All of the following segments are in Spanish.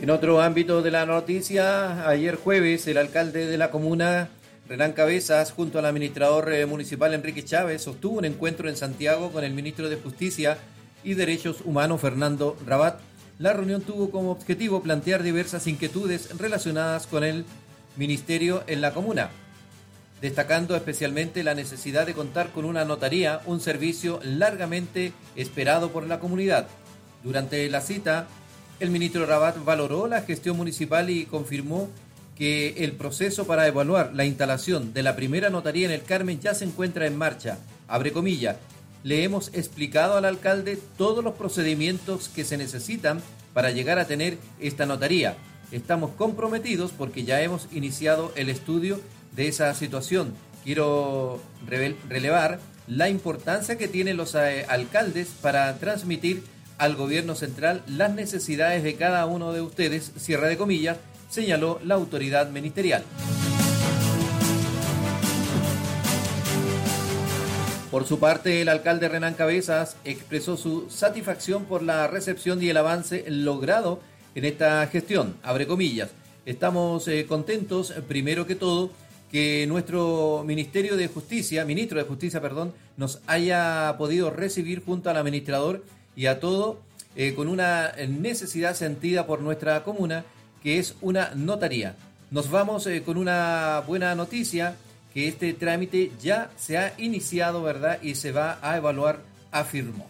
En otro ámbito de la noticia, ayer jueves el alcalde de la comuna, Renán Cabezas, junto al administrador municipal Enrique Chávez, sostuvo un encuentro en Santiago con el ministro de Justicia y Derechos Humanos, Fernando Rabat. La reunión tuvo como objetivo plantear diversas inquietudes relacionadas con el ministerio en la comuna, destacando especialmente la necesidad de contar con una notaría, un servicio largamente esperado por la comunidad. Durante la cita, el ministro Rabat valoró la gestión municipal y confirmó que el proceso para evaluar la instalación de la primera notaría en el Carmen ya se encuentra en marcha. Abre comillas, le hemos explicado al alcalde todos los procedimientos que se necesitan para llegar a tener esta notaría. Estamos comprometidos porque ya hemos iniciado el estudio de esa situación. Quiero relevar la importancia que tienen los alcaldes para transmitir al gobierno central las necesidades de cada uno de ustedes, cierre de comillas, señaló la autoridad ministerial. Por su parte, el alcalde Renán Cabezas expresó su satisfacción por la recepción y el avance logrado en esta gestión. Abre comillas, estamos contentos, primero que todo, que nuestro ministro de Justicia, nos haya podido recibir junto al administrador y a todo con una necesidad sentida por nuestra comuna, que es una notaría. Nos vamos con una buena noticia, que este trámite ya se ha iniciado, ¿verdad? Y se va a evaluar, afirmó.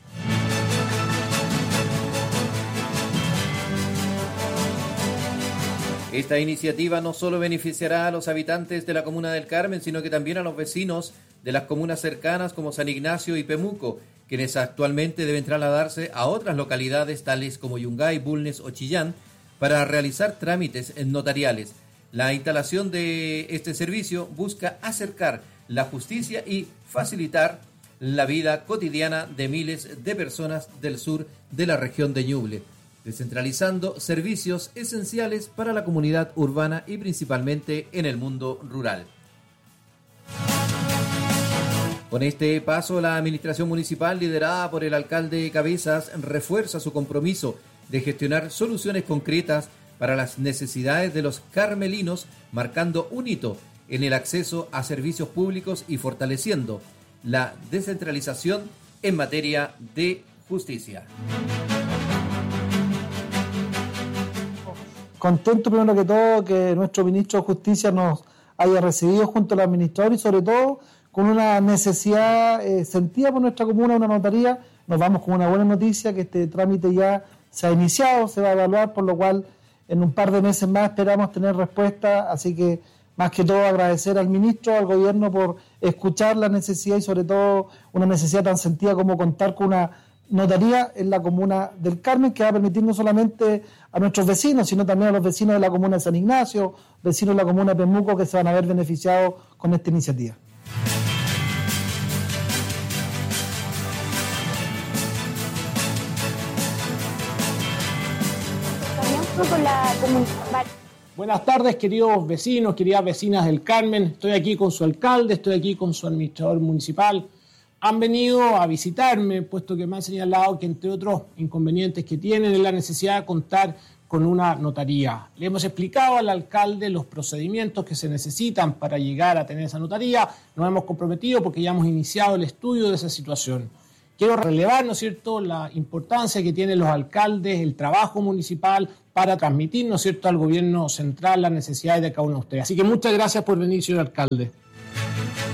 Esta iniciativa no solo beneficiará a los habitantes de la comuna del Carmen, sino que también a los vecinos de las comunas cercanas como San Ignacio y Pemuco, quienes actualmente deben trasladarse a otras localidades tales como Yungay, Bulnes o Chillán para realizar trámites notariales. La instalación de este servicio busca acercar la justicia y facilitar la vida cotidiana de miles de personas del sur de la región de Ñuble, descentralizando servicios esenciales para la comunidad urbana y principalmente en el mundo rural. Con este paso, la administración municipal, liderada por el alcalde Cabezas, refuerza su compromiso de gestionar soluciones concretas para las necesidades de los carmelinos, marcando un hito en el acceso a servicios públicos y fortaleciendo la descentralización en materia de justicia. Contento primero que todo que nuestro ministro de Justicia nos haya recibido junto al administrador y sobre todo con una necesidad sentida por nuestra comuna, una notaría. Nos vamos con una buena noticia, que este trámite ya se ha iniciado, se va a evaluar, por lo cual en un par de meses más esperamos tener respuesta, así que más que todo agradecer al ministro, al gobierno por escuchar la necesidad y sobre todo una necesidad tan sentida como contar con una notaría en la comuna del Carmen, que va a permitir no solamente a nuestros vecinos, sino también a los vecinos de la comuna de San Ignacio, vecinos de la comuna de Pemuco, que se van a ver beneficiados con esta iniciativa. Buenas tardes, queridos vecinos, queridas vecinas del Carmen. Estoy aquí con su alcalde, estoy aquí con su administrador municipal. Han venido a visitarme, puesto que me han señalado que, entre otros inconvenientes que tienen, es la necesidad de contar con una notaría. Le hemos explicado al alcalde los procedimientos que se necesitan para llegar a tener esa notaría. Nos hemos comprometido porque ya hemos iniciado el estudio de esa situación. Quiero relevar, ¿no es cierto?, la importancia que tienen los alcaldes, el trabajo municipal para transmitir, ¿no es cierto?, al gobierno central las necesidades de cada uno de ustedes. Así que muchas gracias por venir, señor alcalde.